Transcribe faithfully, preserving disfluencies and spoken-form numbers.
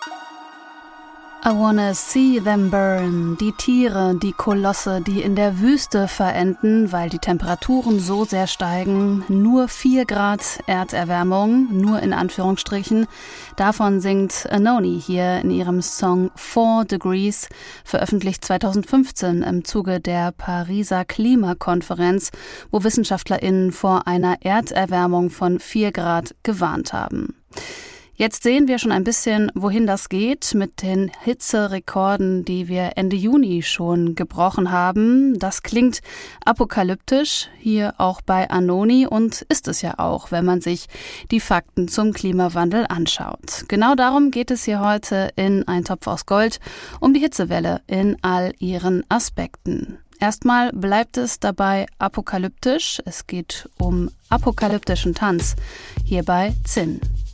I wanna see them burn. Die Tiere, die Kolosse, die in der Wüste verenden, weil die Temperaturen so sehr steigen. Nur vier Grad Erderwärmung, nur in Anführungsstrichen. Davon singt Anohni hier in ihrem Song Four Degrees, veröffentlicht zweitausendfünfzehn im Zuge der Pariser Klimakonferenz, wo WissenschaftlerInnen vor einer Erderwärmung von vier Grad gewarnt haben. Jetzt sehen wir schon ein bisschen, wohin das geht mit den Hitzerekorden, die wir Ende Juni schon gebrochen haben. Das klingt apokalyptisch, hier auch bei Anohni, und ist es ja auch, wenn man sich die Fakten zum Klimawandel anschaut. Genau darum geht es hier heute in Ein Topf aus Gold, um die Hitzewelle in all ihren Aspekten. Erstmal bleibt es dabei apokalyptisch. Es geht um apokalyptischen Tanz hier bei Zinn.